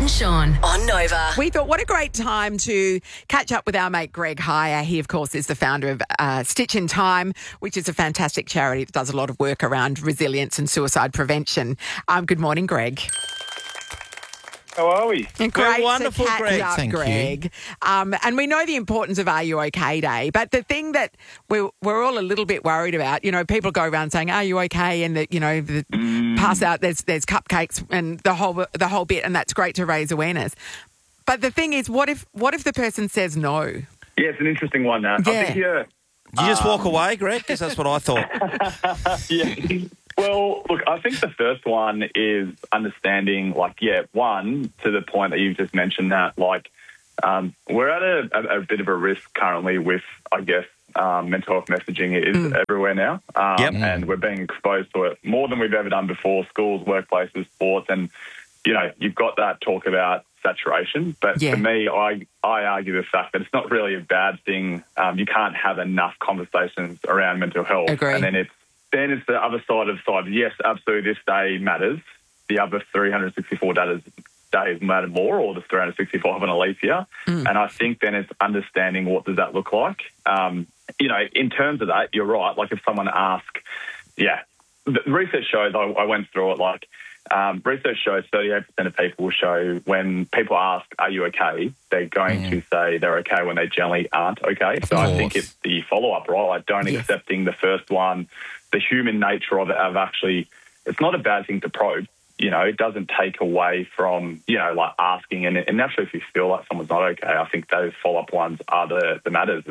Sean on Nova. We thought, what a great time to catch up with our mate Greg Heyer. He, of course, is the founder of Stitch in Time, which is a fantastic charity that does a lot of work around resilience and suicide prevention. Good morning, Greg. How are we? Great wonderful, to catch Greg. up, Thank Greg. you. And we know the importance of Are You OK Day, but the thing that we're all a little bit worried about, you know, people go around saying, "Are you okay?" and that, you know, pass out. There's cupcakes and the whole bit, and that's great to raise awareness. But the thing is, what if the person says no? Yeah, it's an interesting one. I think You just walk away, Greg? Because that's what I thought. yeah. Well, look, I think the first one is understanding, one, to the point that you've just mentioned that, we're at a bit of a risk currently with, I guess, mental health messaging is everywhere now. And we're being exposed to it more than we've ever done before, schools, workplaces, sports, and, you know, you've got that talk about saturation. But for me, I argue the fact that it's not really a bad thing. You can't have enough conversations around mental health. Agree. And then it's the other side of yes, absolutely, this day matters. The other 364 days matter more, or the 365 on a leap year. And I think then it's understanding what does that look like. You know, in terms of that, you're right. Like if someone asks, the research shows, I went through it, research shows 38% of people will show when people ask, "Are you okay?" they're going to say they're okay when they generally aren't okay. So I think it's the follow-up, right? Like don't accepting the first one, the human nature of it, of actually, it's not a bad thing to probe. You know, it doesn't take away from, you know, like asking. And naturally, if you feel like someone's not okay, I think those follow-up ones are the matters.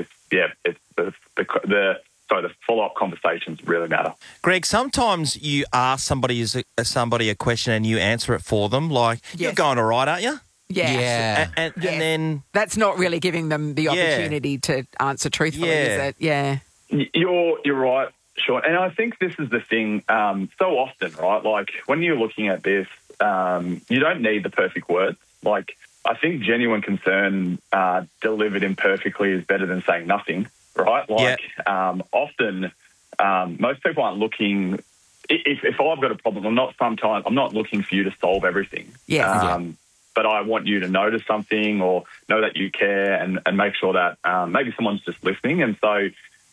The follow-up conversations really matter. Greg, sometimes you ask somebody a question and you answer it for them. Like, you're going all right, aren't you? Yeah. And then... That's not really giving them the opportunity to answer truthfully, is it? Yeah. You're right, Sean. And I think this is the thing so often, right? Like, when you're looking at this, you don't need the perfect words. Like, I think genuine concern delivered imperfectly is better than saying nothing, right? Like, often most people aren't looking... If I've got a problem, I'm not looking for you to solve everything. But I want you to notice something or know that you care and make sure that maybe someone's just listening. And so,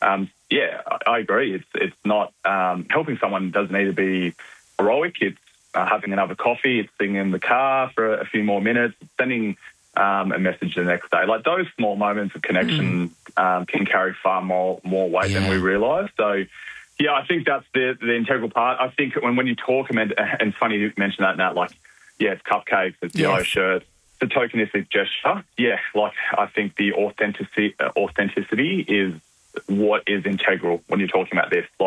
I agree. It's not helping someone doesn't need to be heroic. It's having another coffee. It's sitting in the car for a few more minutes, sending a message the next day. Like those small moments of connection can carry far more weight than we realise. So, yeah, I think that's the integral part. I think when you talk, and it's funny you mention that, Nat, it's cupcakes, it's yellow shirts, it's a tokenistic gesture. Yeah, I think the authenticity is what is integral when you're talking about this.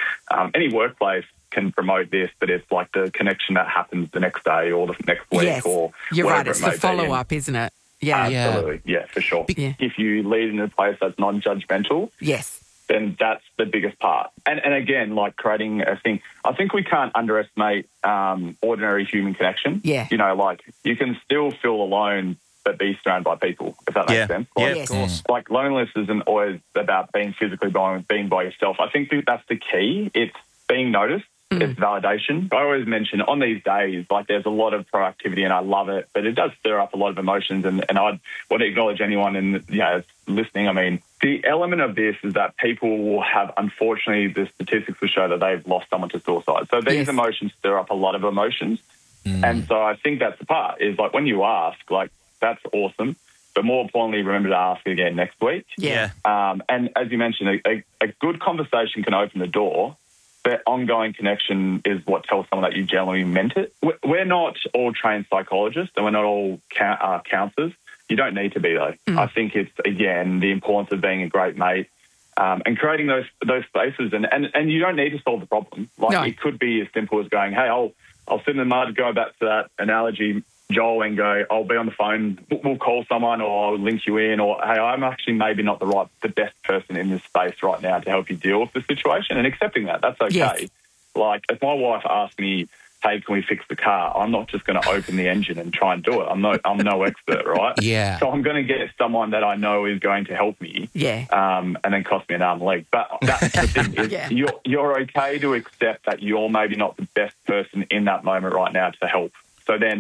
Any workplace can promote this, but it's like the connection that happens the next day or the next week or you're right, whatever it's the follow-up, isn't it? Yeah. Absolutely, yeah, for sure. If you lead in a place that's non-judgmental, then that's the biggest part. And again, creating a thing, I think we can't underestimate ordinary human connection. Yeah. You know, you can still feel alone but be surrounded by people, if that makes sense. Of course. Loneliness isn't always about being physically being by yourself. I think that's the key. It's being noticed. It's validation. I always mention on these days, there's a lot of proactivity and I love it, but it does stir up a lot of emotions and I want to acknowledge anyone listening. I mean, the element of this is that people will have, unfortunately, the statistics will show that they've lost someone to suicide. So these emotions stir up a lot of emotions. And so I think that's the part is when you ask, that's awesome. But more importantly, remember to ask again next week. Yeah. And as you mentioned, a good conversation can open the door. But ongoing connection is what tells someone that you genuinely meant it. We're not all trained psychologists and we're not all counsellors. You don't need to be, though. I think it's, again, the importance of being a great mate and creating those spaces. And you don't need to solve the problem. It could be as simple as going, hey, I'll sit in the mud, go back to that analogy, Joel, and go, I'll be on the phone, we'll call someone or I'll link you in, or, hey, I'm actually maybe not the best person in this space right now to help you deal with the situation, and accepting that's okay. Yes. If my wife asks me, hey, can we fix the car? I'm not just going to open the engine and try and do it. I'm no expert, right? Yeah. So I'm going to get someone that I know is going to help me. Yeah. And then cost me an arm and leg. But that's the thing. Is you're okay to accept that you're maybe not the best person in that moment right now to help. So then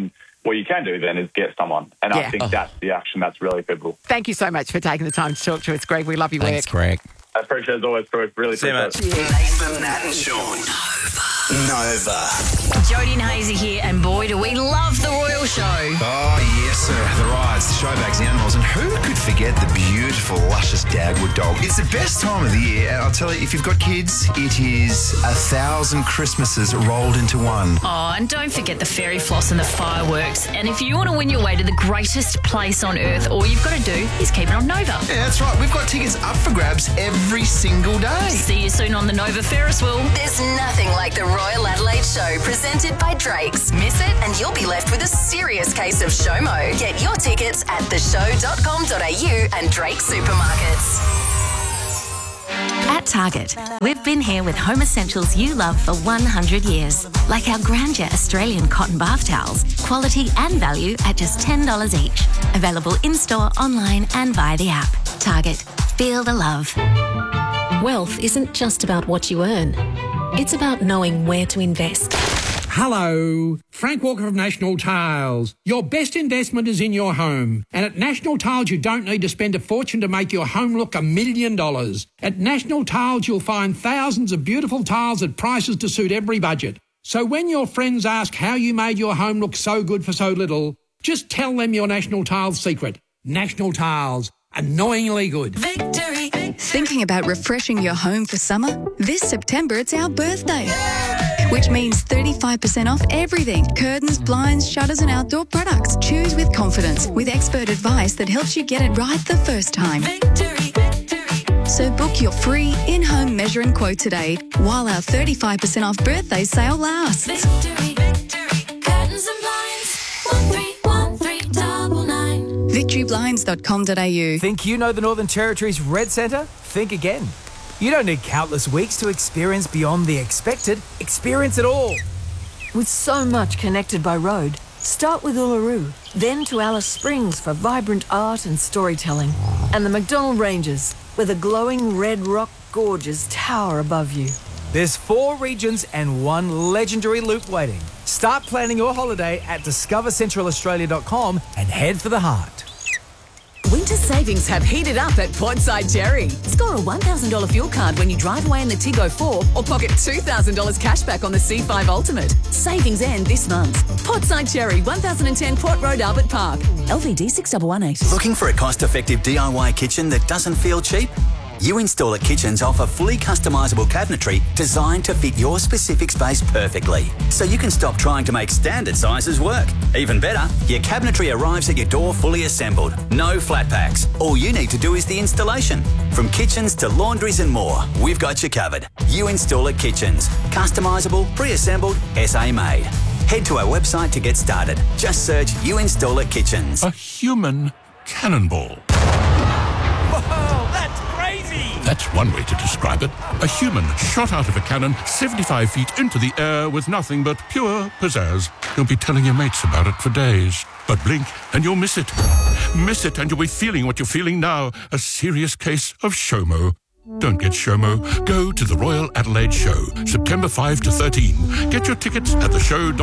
what you can do then is get someone. And I think that's the action that's really pivotal. Thank you so much for taking the time to talk to us, Greg. We love your Thanks, work. Greg. I appreciate it as always, Chris. Really See you, appreciate mate. it. Nathan, Nat and Sean. Nova. Jodie and Hazy here, and boy, do we love The Royal Show. Oh, yes, sir. The rides, the showbags, the animals, and who could forget the beautiful, luscious Dagwood dog? It's the best time of the year, and I'll tell you, if you've got kids, it is 1,000 Christmases rolled into one. Oh, and don't forget the fairy floss and the fireworks. And if you want to win your way to the greatest place on earth, all you've got to do is keep it on Nova. Yeah, that's right. We've got tickets up for grabs every single day. See you soon on the Nova Ferris wheel. There's nothing like the Royal Adelaide Show presented by Drake's. Miss it and you'll be left with a serious case of SHOMO. Get your tickets at theshow.com.au and Drake supermarkets. At Target, we've been here with home essentials you love for 100 years. Like our Grandeur Australian cotton bath towels, quality and value at just $10 each. Available in-store, online and via the app. Target, feel the love. Wealth isn't just about what you earn. It's about knowing where to invest. Hello, Frank Walker of National Tiles. Your best investment is in your home. And at National Tiles, you don't need to spend a fortune to make your home look $1 million. At National Tiles, you'll find thousands of beautiful tiles at prices to suit every budget. So when your friends ask how you made your home look so good for so little, just tell them your National Tiles secret. National Tiles, annoyingly good. Victory! Thinking about refreshing your home for summer? This September, it's our birthday. Which means 35% off everything. Curtains, blinds, shutters and outdoor products. Choose with confidence, with expert advice that helps you get it right the first time. Victory, victory. So book your free in-home measure and quote today while our 35% off birthday sale lasts. Victory, victory. Curtains and blinds. 131399. Victoryblinds.com.au. Think you know the Northern Territory's Red Centre? Think again. You don't need countless weeks to experience beyond the expected. Experience it all. With so much connected by road, start with Uluru, then to Alice Springs for vibrant art and storytelling, and the McDonnell Ranges, where the glowing red rock gorges tower above you. There's 4 regions and 1 legendary loop waiting. Start planning your holiday at discovercentralaustralia.com and head for the heart. Winter savings have heated up at Portside Cherry. Score a $1,000 fuel card when you drive away in the Tiggo 4 or pocket $2,000 cash back on the C5 Ultimate. Savings end this month. Portside Cherry, 1010 Port Road, Albert Park. LVD 6118. Looking for a cost-effective DIY kitchen that doesn't feel cheap? You Install It Kitchens offer fully customisable cabinetry designed to fit your specific space perfectly, so you can stop trying to make standard sizes work. Even better, your cabinetry arrives at your door fully assembled. No flat packs. All you need to do is the installation. From kitchens to laundries and more, we've got you covered. You Install It Kitchens. Customisable, pre-assembled, SA made. Head to our website to get started. Just search You Install It Kitchens. A human cannonball. Whoa, that's crazy! That's one way to describe it. A human shot out of a cannon 75 feet into the air with nothing but pure pizzazz. You'll be telling your mates about it for days. But blink and you'll miss it. Miss it and you'll be feeling what you're feeling now. A serious case of SHOMO. Don't get SHOMO. Go to the Royal Adelaide Show, September 5 to 13. Get your tickets at theshow.com.au.